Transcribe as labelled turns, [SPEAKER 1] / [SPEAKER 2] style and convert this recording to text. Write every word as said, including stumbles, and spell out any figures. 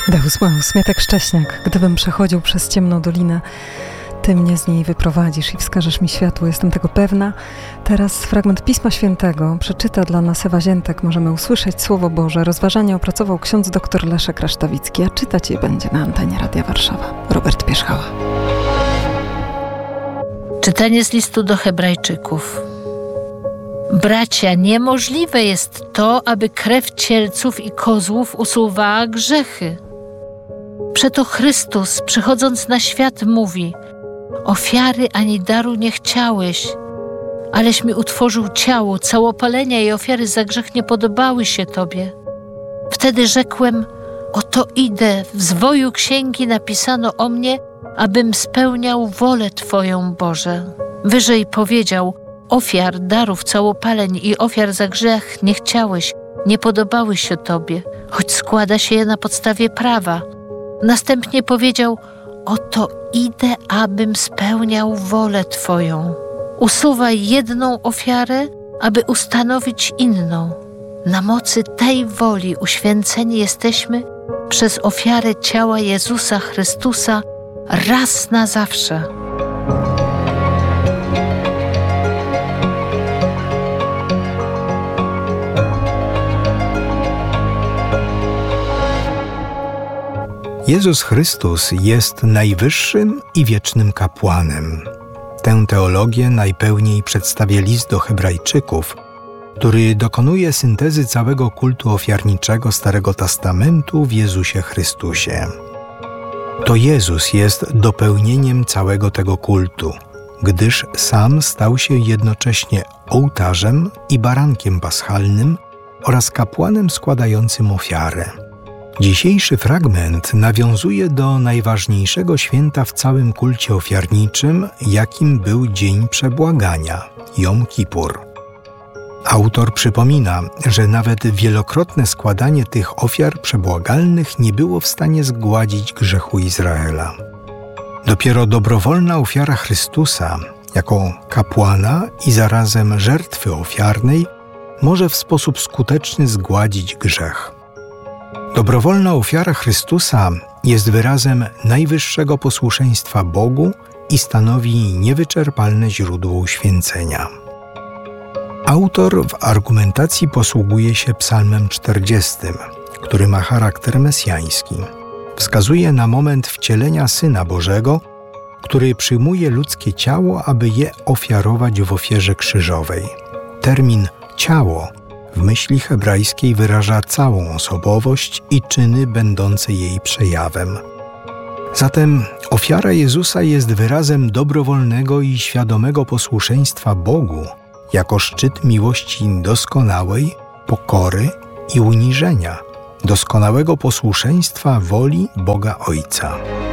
[SPEAKER 1] Deus Meus, Mietek Szcześniak. Gdybym przechodził przez ciemną dolinę, Ty mnie z niej wyprowadzisz i wskażesz mi światło. Jestem tego pewna. Teraz fragment Pisma Świętego przeczyta dla nas Ewa Ziętek. Możemy usłyszeć Słowo Boże. Rozważanie opracował ksiądz dr Leszek Rasztawicki, a czytać je będzie na antenie Radia Warszawa Robert Pierzchała.
[SPEAKER 2] Czytanie z listu do Hebrajczyków. Bracia, niemożliwe jest to, aby krew cielców i kozłów usuwała grzechy. Przeto Chrystus, przychodząc na świat, mówi: ofiary ani daru nie chciałeś, aleś mi utworzył ciało, całopalenia i ofiary za grzech nie podobały się Tobie. Wtedy rzekłem: oto idę, w zwoju księgi napisano o mnie, abym spełniał wolę Twoją, Boże. Wyżej powiedział: ofiar, darów, całopaleń i ofiar za grzech nie chciałeś, nie podobały się Tobie, choć składa się je na podstawie prawa. Następnie powiedział: oto idę, abym spełniał wolę Twoją. Usuwaj jedną ofiarę, aby ustanowić inną. Na mocy tej woli uświęceni jesteśmy przez ofiarę ciała Jezusa Chrystusa raz na zawsze.
[SPEAKER 3] Jezus Chrystus jest najwyższym i wiecznym kapłanem. Tę teologię najpełniej przedstawia list do Hebrajczyków, który dokonuje syntezy całego kultu ofiarniczego Starego Testamentu w Jezusie Chrystusie. To Jezus jest dopełnieniem całego tego kultu, gdyż sam stał się jednocześnie ołtarzem i barankiem paschalnym oraz kapłanem składającym ofiarę. Dzisiejszy fragment nawiązuje do najważniejszego święta w całym kulcie ofiarniczym, jakim był Dzień Przebłagania, Jom Kippur. Autor przypomina, że nawet wielokrotne składanie tych ofiar przebłagalnych nie było w stanie zgładzić grzechu Izraela. Dopiero dobrowolna ofiara Chrystusa, jako kapłana i zarazem żertwy ofiarnej, może w sposób skuteczny zgładzić grzech. Dobrowolna ofiara Chrystusa jest wyrazem najwyższego posłuszeństwa Bogu i stanowi niewyczerpalne źródło uświęcenia. Autor w argumentacji posługuje się psalmem czterdziestym, który ma charakter mesjański. Wskazuje na moment wcielenia Syna Bożego, który przyjmuje ludzkie ciało, aby je ofiarować w ofierze krzyżowej. Termin ciało w myśli hebrajskiej wyraża całą osobowość i czyny będące jej przejawem. Zatem ofiara Jezusa jest wyrazem dobrowolnego i świadomego posłuszeństwa Bogu jako szczyt miłości doskonałej, pokory i uniżenia, doskonałego posłuszeństwa woli Boga Ojca.